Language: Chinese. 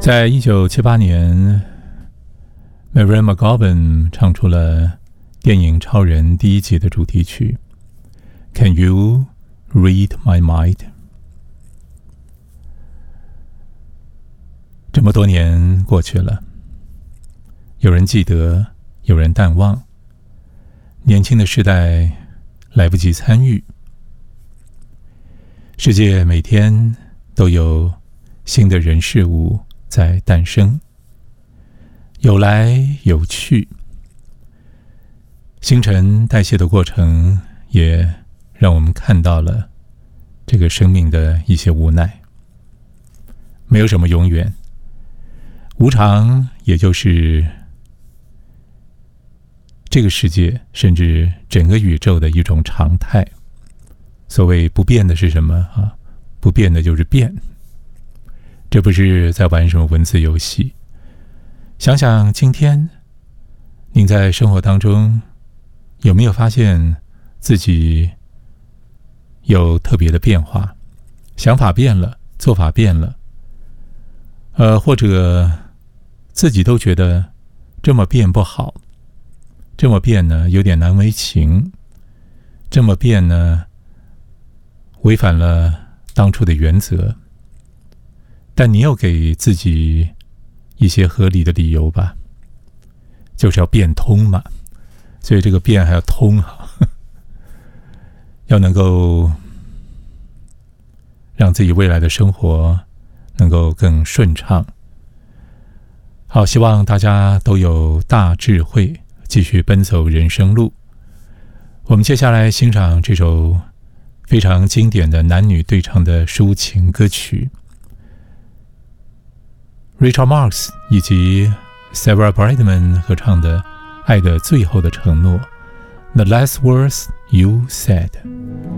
在1978年 Mary McGovern 唱出了电影《超人》第一集的主题曲 Can You Read My Mind？ 这么多年过去了，有人记得，有人淡忘，年轻的世代来不及参与。世界每天都有新的人事物在诞生，有来有去，新陈代谢的过程也让我们看到了这个生命的一些无奈。没有什么永远，无常也就是这个世界甚至整个宇宙的一种常态。所谓不变的是什么啊？不变的就是变。这不是在玩什么文字游戏。想想今天您在生活当中有没有发现自己有特别的变化？想法变了，做法变了，或者自己都觉得这么变不好，这么变呢有点难为情，这么变呢违反了当初的原则，但你又给自己一些合理的理由吧，就是要变通嘛，所以这个变还要通要能够让自己未来的生活能够更顺畅。好，希望大家都有大智慧，继续奔走人生路。我们接下来欣赏这首非常经典的男女对唱的抒情歌曲 Richard Marx 以及 Sarah Brightman 合唱的《爱的最后的承诺》 The Last Words You Said。